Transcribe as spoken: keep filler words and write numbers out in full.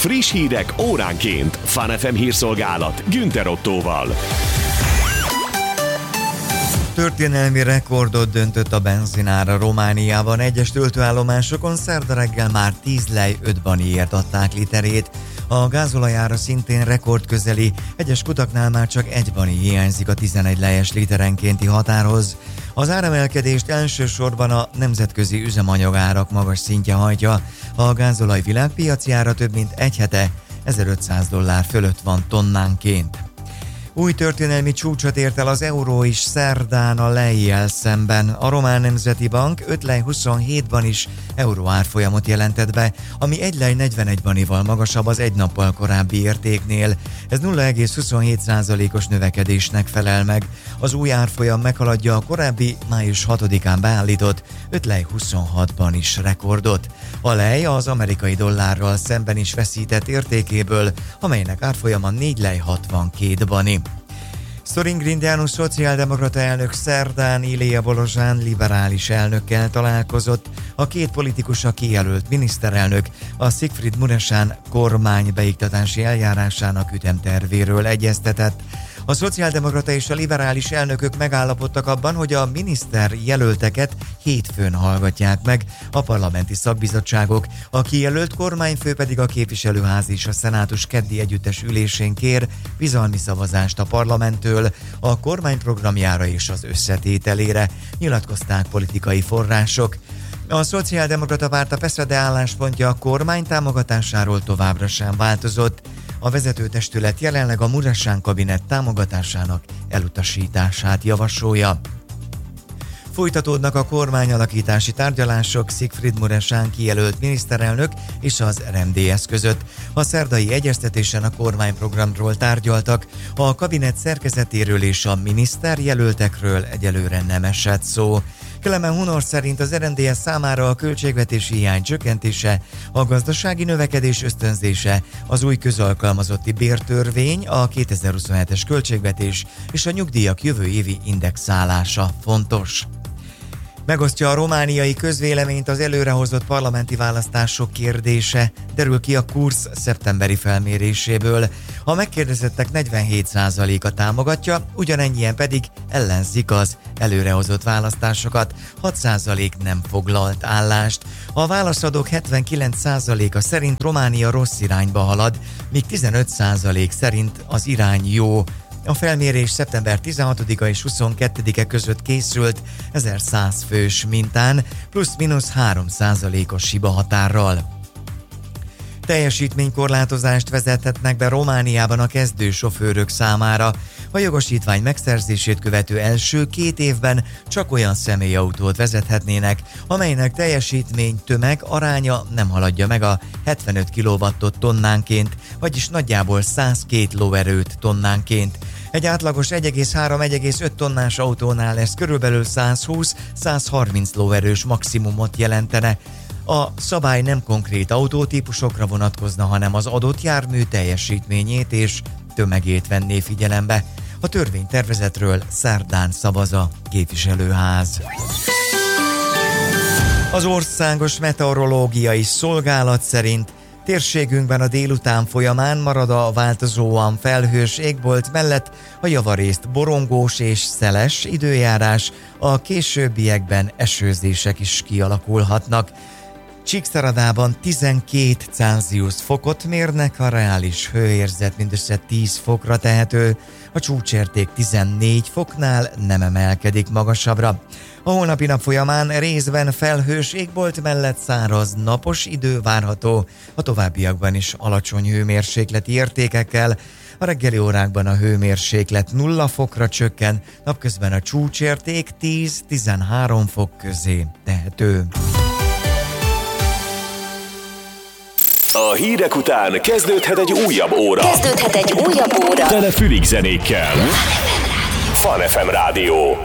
Friss hírek óránként. Fun ef em hírszolgálat Günther Ottóval. Történelmi rekordot döntött a benzinára Romániában. Egyes töltőállomásokon szerda reggel már tíz lej öt baniért adták literét. A gázolajára szintén rekordközeli, egyes kutaknál már csak egy bani hiányzik a tizenegy lejes literenkénti határhoz. Az áremelkedést elsősorban a nemzetközi üzemanyagárak magas szintje hajtja. A gázolaj világpiaci ára több mint egy hete ezerötszáz dollár fölött van tonnánként. Új történelmi csúcsot ért el az euró is szerdán a lejjel szemben. A Román Nemzeti Bank öt lej huszonhétban is euró árfolyamot jelentett be, ami egy lej negyvenegy banival magasabb az egy nappal korábbi értéknél. Ez nulla egész huszonhét százalékos növekedésnek felel meg. Az új árfolyam meghaladja a korábbi május hatodikán beállított öt lej huszonhatban is rekordot. A lej az amerikai dollárral szemben is veszített értékéből, amelynek árfolyama négy lej hatvankét bani. Sorin Grindeanu szociáldemokrata elnök szerdán Ilia Bolozsán liberális elnökkel találkozott. A két politikus a kijelölt miniszterelnök a Siegfried Mureșan kormány beiktatási eljárásának ütemtervéről egyeztetett. A szociáldemokrata és a liberális elnökök megállapodtak abban, hogy a miniszter jelölteket hétfőn hallgatják meg a parlamenti szakbizottságok, a kijelölt kormányfő pedig a képviselőház és a szenátus keddi együttes ülésén kér bizalmi szavazást a parlamenttől a kormány programjára és az összetételére, nyilatkozták politikai források. A szociáldemokrata párt a PESZEDE álláspontja a kormány támogatásáról továbbra sem változott. A vezetőtestület jelenleg a Mureșan kabinet támogatásának elutasítását javasolja. Folytatódnak a kormányalakítási tárgyalások Siegfried Mureșan kijelölt miniszterelnök és az er em dé es között. A szerdai egyeztetésen a kormányprogramról tárgyaltak, a kabinet szerkezetéről és a miniszterjelöltekről egyelőre nem esett szó. Kelemen Hunor szerint az er em dé es számára a költségvetési hiány csökkentése, a gazdasági növekedés ösztönzése, az új közalkalmazotti bértörvény, a kétezer-huszonhetes költségvetés és a nyugdíjak jövő évi indexálása fontos. Megosztja a romániai közvéleményt az előrehozott parlamenti választások kérdése, derül ki a Kurz szeptemberi felméréséből. A megkérdezettek negyvenhét százaléka támogatja, ugyanennyien pedig ellenzik az előrehozott választásokat, hat százalék nem foglalt állást. A válaszadók hetvenkilenc százaléka szerint Románia rossz irányba halad, míg tizenöt százalék szerint az irány jó. A felmérés szeptember tizenhatodika és huszonkettedike között készült ezerszáz fős mintán, plusz-minusz három százalékos hibahatárral. Teljesítménykorlátozást vezethetnek be Romániában a kezdő sofőrök számára. A jogosítvány megszerzését követő első két évben csak olyan személyautót vezethetnének, amelynek teljesítmény tömeg aránya nem haladja meg a hetvenöt kilowattot tonnánként, vagyis nagyjából száz két lóerőt tonnánként. Egy átlagos egy egész három - egy egész öt tonnás autónál ez körülbelül százhúsz-százharminc lóerős maximumot jelentene. A szabály nem konkrét autótípusokra vonatkozna, hanem az adott jármű teljesítményét és tömegét venné figyelembe. A törvénytervezetről szerdán szavaz a képviselőház. Az Országos Meteorológiai Szolgálat szerint térségünkben a délután folyamán marad a változóan felhős égbolt mellett a javarészt borongós és szeles időjárás, a későbbiekben esőzések is kialakulhatnak. Csíkszeredában tizenkét Celsius fokot mérnek, a reális hőérzet mindössze tíz fokra tehető, a csúcsérték tizennégy foknál nem emelkedik magasabbra. A holnapi nap folyamán részben felhős égbolt mellett száraz napos idő várható, a továbbiakban is alacsony hőmérsékleti értékekkel. A reggeli órákban a hőmérséklet nulla fokra csökken, napközben a csúcsérték tíz-tizenhárom fok közé tehető. A hírek után kezdődhet egy újabb óra. Kezdődhet egy újabb óra. Tele fülig zenékkel. Fun ef em Rádió.